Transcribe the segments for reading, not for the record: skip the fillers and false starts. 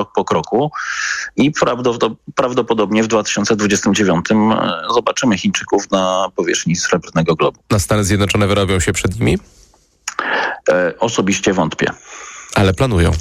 krok po kroku i prawdopodobnie w 2029 zobaczymy Chińczyków na powierzchni Srebrnego Globu. Na Stany Zjednoczone wyrobią się przed nimi? Osobiście wątpię. Ale planują.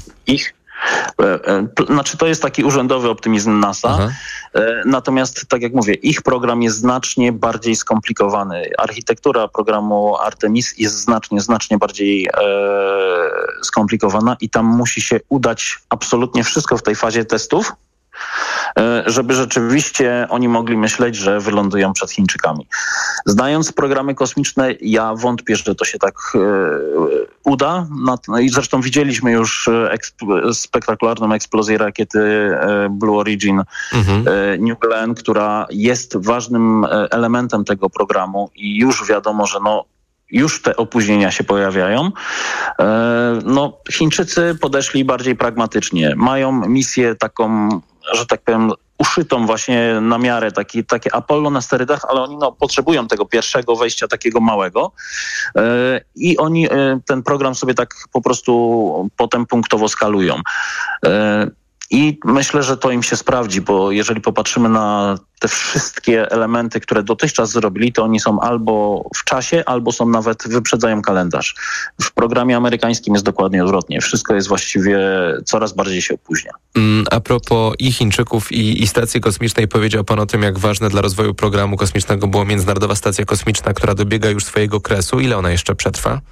Znaczy to jest taki urzędowy optymizm NASA. Aha. Natomiast, tak jak mówię, ich program jest znacznie bardziej skomplikowany. Architektura programu Artemis jest znacznie bardziej skomplikowana i tam musi się udać absolutnie wszystko w tej fazie testów, żeby rzeczywiście oni mogli myśleć, że wylądują przed Chińczykami. Znając programy kosmiczne, ja wątpię, że to się tak uda. I zresztą widzieliśmy już spektakularną eksplozję rakiety Blue Origin New Glenn, która jest ważnym elementem tego programu i już wiadomo, że już te opóźnienia się pojawiają. Chińczycy podeszli bardziej pragmatycznie. Mają misję taką, że tak powiem, uszytą właśnie na miarę, takie Apollo na sterydach, ale oni potrzebują tego pierwszego wejścia takiego małego i oni ten program sobie tak po prostu potem punktowo skalują. I myślę, że to im się sprawdzi, bo jeżeli popatrzymy na te wszystkie elementy, które dotychczas zrobili, to oni są albo w czasie, albo są nawet wyprzedzają kalendarz. W programie amerykańskim jest dokładnie odwrotnie. Wszystko jest właściwie coraz bardziej się opóźnia. A propos i Chińczyków i stacji kosmicznej, powiedział pan o tym, jak ważne dla rozwoju programu kosmicznego było Międzynarodowa Stacja Kosmiczna, która dobiega już swojego kresu. Ile ona jeszcze przetrwa?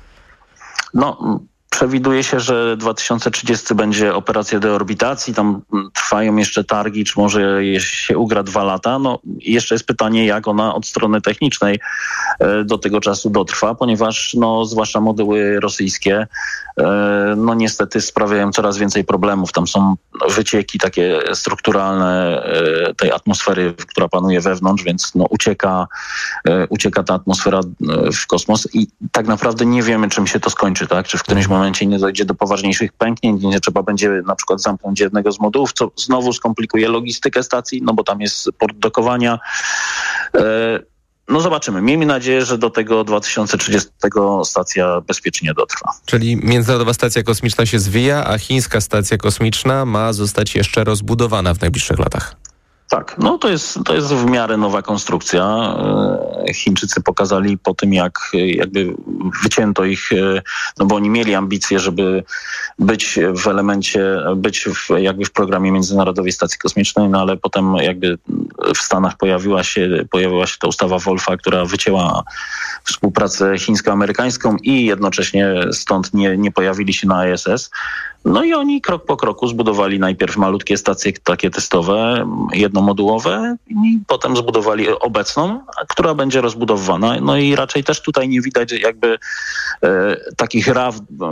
Przewiduje się, że 2030 będzie operacja deorbitacji, tam trwają jeszcze targi, czy może się ugra 2 lata. Jeszcze jest pytanie, jak ona od strony technicznej do tego czasu dotrwa, ponieważ zwłaszcza moduły rosyjskie niestety sprawiają coraz więcej problemów. Tam są wycieki takie strukturalne tej atmosfery, która panuje wewnątrz, więc ucieka ta atmosfera w kosmos i tak naprawdę nie wiemy, czym się to skończy, tak? Czy w którymś momencie nie dojdzie do poważniejszych pęknięć, nie trzeba będzie na przykład zamknąć jednego z modułów, co znowu skomplikuje logistykę stacji, bo tam jest port dokowania. Zobaczymy. Miejmy nadzieję, że do tego 2030 stacja bezpiecznie dotrwa. Czyli Międzynarodowa Stacja Kosmiczna się zwija, a chińska stacja kosmiczna ma zostać jeszcze rozbudowana w najbliższych latach. Tak, to jest w miarę nowa konstrukcja. Chińczycy pokazali po tym, jak jakby wycięto ich, bo oni mieli ambicje, żeby być w programie Międzynarodowej Stacji Kosmicznej, ale potem jakby w Stanach pojawiła się ta ustawa Wolfa, która wycięła współpracę chińsko-amerykańską i jednocześnie stąd nie pojawili się na ISS. I oni krok po kroku zbudowali najpierw malutkie stacje takie testowe, jednomodułowe i potem zbudowali obecną, która będzie rozbudowywana. I raczej też tutaj nie widać jakby takich raw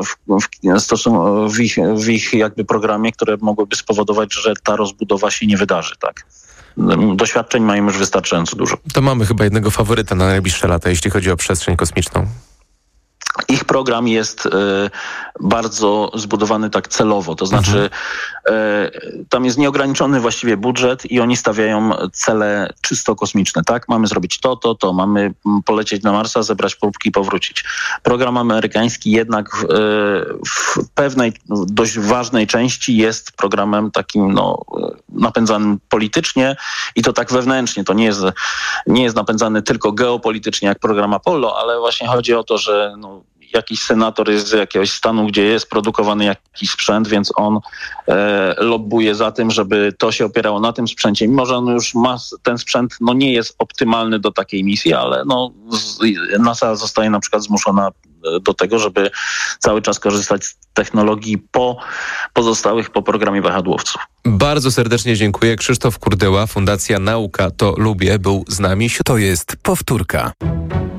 w ich jakby programie, które mogłyby spowodować, że ta rozbudowa się nie wydarzy, tak. Doświadczeń mają już wystarczająco dużo. To mamy chyba jednego faworyta na najbliższe lata, jeśli chodzi o przestrzeń kosmiczną. Ich program jest bardzo zbudowany tak celowo, to znaczy tam jest nieograniczony właściwie budżet i oni stawiają cele czysto kosmiczne, tak? Mamy zrobić to, mamy polecieć na Marsa, zebrać próbki i powrócić. Program amerykański jednak w pewnej dość ważnej części jest programem takim napędzanym politycznie i to tak wewnętrznie. To nie jest napędzany tylko geopolitycznie jak program Apollo, ale właśnie chodzi o to, że jakiś senator jest z jakiegoś stanu, gdzie jest produkowany jakiś sprzęt, więc on lobbuje za tym, żeby to się opierało na tym sprzęcie. Mimo że on już ma ten sprzęt, nie jest optymalny do takiej misji, ale NASA zostaje na przykład zmuszona do tego, żeby cały czas korzystać z technologii pozostałych po programie wahadłowców. Bardzo serdecznie dziękuję. Krzysztof Kurdyła, Fundacja Nauka to Lubię, był z nami. To jest powtórka.